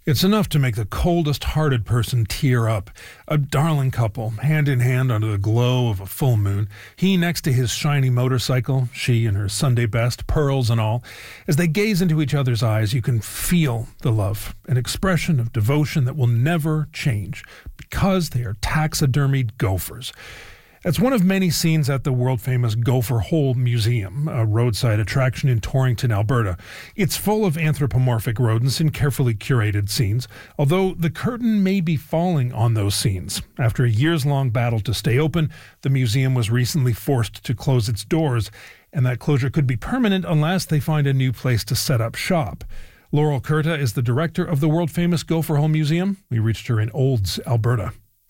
It's enough to make the coldest-hearted person tear up. A darling couple, hand in hand under the glow of a full moon, he next to his shiny motorcycle, she in her Sunday best, pearls and all. As they gaze into each other's eyes, you can feel the love, an expression of devotion that will never change, because they are taxidermied gophers. It's one of many scenes at the world-famous Gopher Hole Museum, a roadside attraction in Torrington, Alberta. It's full of anthropomorphic rodents in carefully curated scenes, although the curtain may be falling on those scenes. After a years-long battle to stay open, the museum was recently forced to close its doors, and that closure could be permanent unless they find a new place to set up shop. Laurel Curta is the director of the world-famous Gopher Hole Museum. We reached her in Olds, Alberta.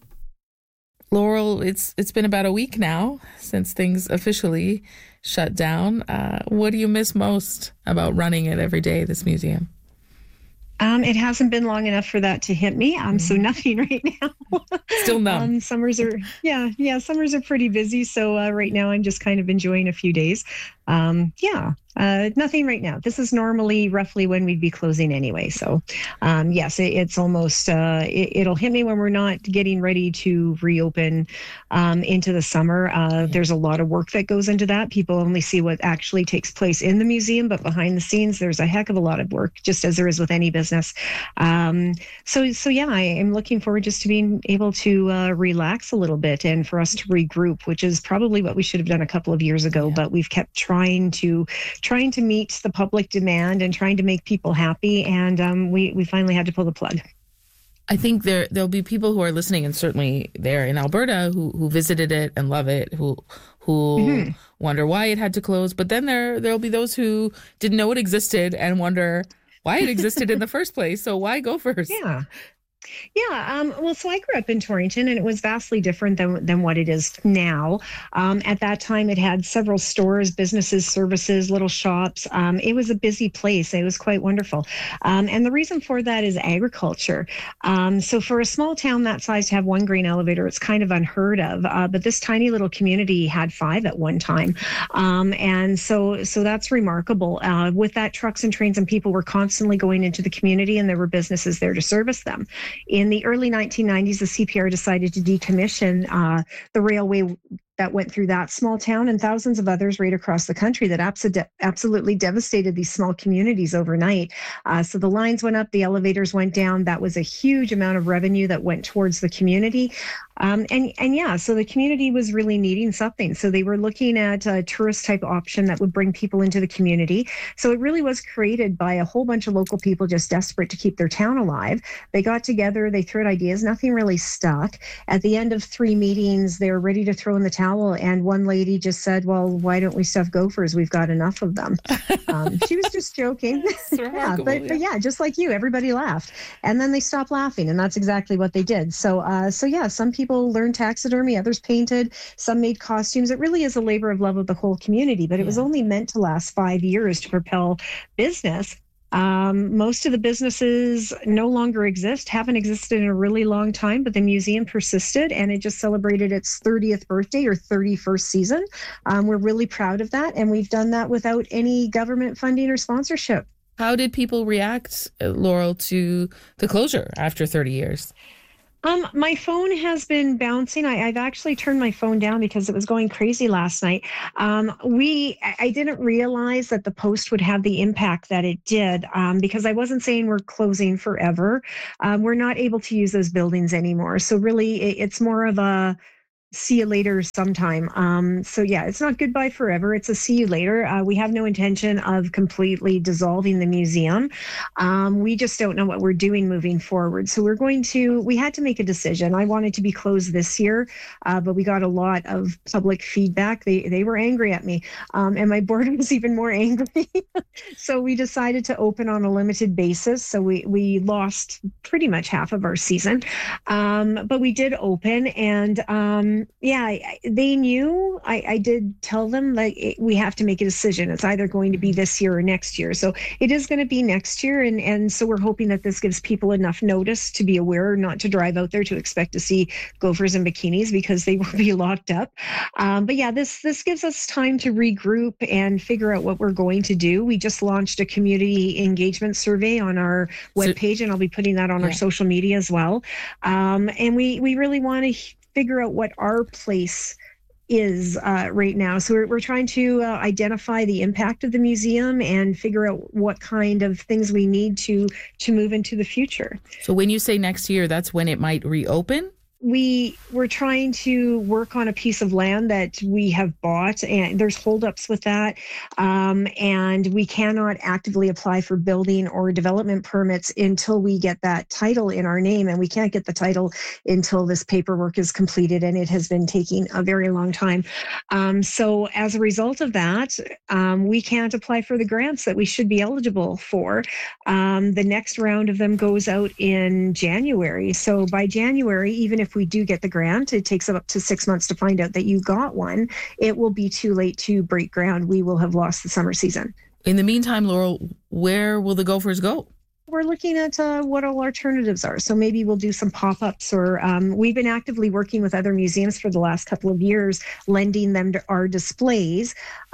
Laurel, it's been about a week now since things officially shut down. What do you miss most about running it every day, this museum? It hasn't been long enough for that to hit me. So nothing right now. Still none. Summers are pretty busy. So right now I'm just kind of enjoying a few days. Nothing right now. This is normally roughly when we'd be closing anyway. So, yes, it's almost, it'll hit me when we're not getting ready to reopen into the summer. There's a lot of work that goes into that. People only see what actually takes place in the museum, but behind the scenes, there's a heck of a lot of work, just as there is with any business. So yeah, I am looking forward just to being able to relax a little bit and for us to regroup, which is probably what we should have done a couple of years ago, but we've kept trying to meet the public demand and trying to make people happy. And we finally had to pull the plug. I think there'll be people who are listening, and certainly there in Alberta, who visited it and love it, who wonder why it had to close. But then there'll be those who didn't know it existed and wonder why it existed in the first place. So why Gophers? Well, so I grew up in Torrington, and it was vastly different than what it is now. At that time, it had several stores, businesses, services, little shops. It was a busy place. It was quite wonderful. And the reason for that is agriculture. So for a small town that size to have one grain elevator, it's kind of unheard of. But this tiny little community had 5 at one time. And so that's remarkable. With that, trucks and trains and people were constantly going into the community, and there were businesses there to service them. In the early 1990s, the CPR decided to decommission the railway that went through that small town and thousands of others right across the country that absolutely devastated these small communities overnight. So the lines went up, the elevators went down. That was a huge amount of revenue that went towards the community. So the community was really needing something. So they were looking at a tourist type option that would bring people into the community. So it really was created by a whole bunch of local people just desperate to keep their town alive. They got together, they threw out ideas, nothing really stuck. At the end of 3 meetings, they were ready to throw in the towel. And one lady just said, well, why don't we stuff gophers? We've got enough of them. She was just joking. But just like you, everybody laughed. And then they stopped laughing. And that's exactly what they did. So some people learned taxidermy, others painted, some made costumes. It really is a labor of love of the whole community, but it was only meant to last 5 years to propel business. Most of the businesses no longer exist, haven't existed in a really long time, but the museum persisted, and it just celebrated its 30th birthday or 31st season. We're really proud of that, and we've done that without any government funding or sponsorship. How did people react, Laurel, to the closure after 30 years? My phone has been bouncing. I've actually turned my phone down because it was going crazy last night. I didn't realize that the post would have the impact that it did because I wasn't saying we're closing forever. We're not able to use those buildings anymore. So really, it's more of a see you later sometime. It's not goodbye forever. It's a see you later. We have no intention of completely dissolving the museum. We just don't know what we're doing moving forward. So we had to make a decision. I wanted to be closed this year, but we got a lot of public feedback. They were angry at me. And my board was even more angry. So we decided to open on a limited basis. So we lost pretty much half of our season. But we did open, and They knew. I did tell them we have to make a decision. It's either going to be this year or next year. So it is going to be next year. And so we're hoping that this gives people enough notice to be aware, not to drive out there to expect to see gophers in bikinis because they will be locked up. But yeah, this gives us time to regroup and figure out what we're going to do. We just launched a community engagement survey on our webpage, and I'll be putting that on our social media as well. And we really want to figure out what our place is right now. So we're trying to identify the impact of the museum and figure out what kind of things we need to move into the future. So when you say next year, that's when it might reopen? We're trying to work on a piece of land that we have bought, and there's holdups with that. And we cannot actively apply for building or development permits until we get that title in our name. And we can't get the title until this paperwork is completed, and it has been taking a very long time. So as a result of that, we can't apply for the grants that we should be eligible for. The next round of them goes out in January. So by January, even if we do get the grant, it takes up to 6 months to find out that you got one. It will be too late to break ground. We will have lost the summer season. In the meantime, Laurel, where will the gophers go? We're looking at what all alternatives are. So maybe we'll do some pop-ups, or we've been actively working with other museums for the last couple of years, lending them to our displays.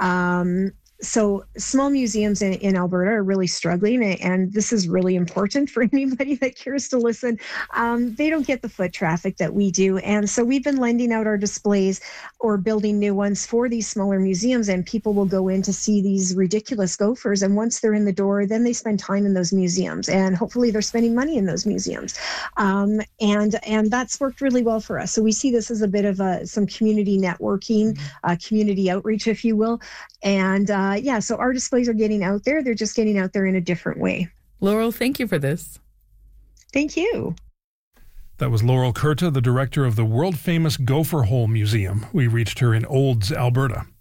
So small museums in Alberta are really struggling, and this is really important for anybody that cares to listen. They don't get the foot traffic that we do. And so we've been lending out our displays or building new ones for these smaller museums, and people will go in to see these ridiculous gophers. And once they're in the door, then they spend time in those museums, and hopefully they're spending money in those museums. And that's worked really well for us. So we see this as a bit of some community networking, community outreach, if you will. And so our displays are getting out there. They're just getting out there in a different way. Laurel, thank you for this. Thank you. That was Laurel Curta, the director of the world-famous Gopher Hole Museum. We reached her in Olds, Alberta.